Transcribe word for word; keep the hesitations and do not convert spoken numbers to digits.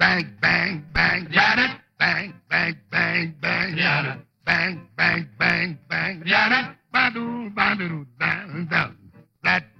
Bang, bang, bang, yada. Bang, bang, bang, bang, yada. Bang, bang, bang, bang, yada. Ba-doo, ba-doo, down, down. That